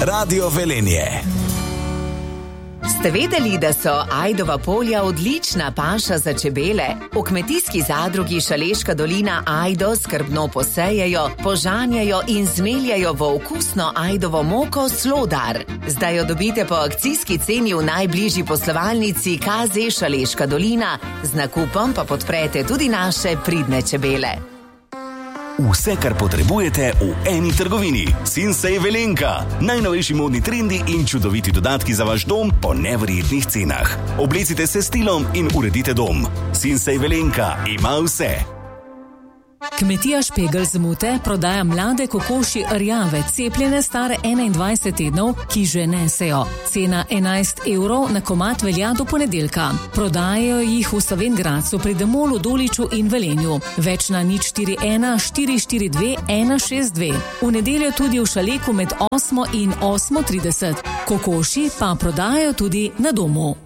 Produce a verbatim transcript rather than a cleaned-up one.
Radio Velenje. Ste vedeli, da so ajdova polja odlična paša za čebele? V kmetijski zadrugi Šaleška dolina ajdo skrbno posejejo, požanjajo in zmeljajo v okusno ajdovo moko Slodar. Zdaj jo dobite po akcijski ceni v najbližji poslovalnici K Z Šaleška dolina, z nakupom pa podprete tudi naše pridne čebele. Vse, kar potrebujete v eni trgovini. Sinsay Velenka. Najnovejši modni trendi in čudoviti dodatki za vaš dom po neverjetnih cenah. Oblecite se stilom in uredite dom. Sinsay Velenka ima vse. Kmetija Špegel z Mute prodaja mlade kokoši rjave, cepljene stare enaindvajset tednov, ki že nesejo. Cena enajst evrov na komad velja do ponedeljka. Prodajajo jih v Savengradcu, pri Demolu, Doliču in Velenju. Več na nič štiri ena štiri štiri dve ena šest dve. V nedeljo tudi v Šaleku med osmo in osmo trideset. Kokoši pa prodajajo tudi na domu.